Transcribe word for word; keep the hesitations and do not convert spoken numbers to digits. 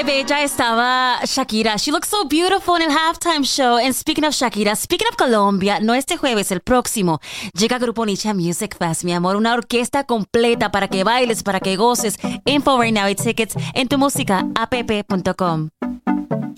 bella estaba Shakira. She looks so beautiful in el halftime show. And speaking of Shakira, speaking of Colombia, no este jueves, el próximo, llega Grupo Niche Music Fest, mi amor. Una orquesta completa para que bailes, para que goces. Info right now y tickets en tu música app punto com.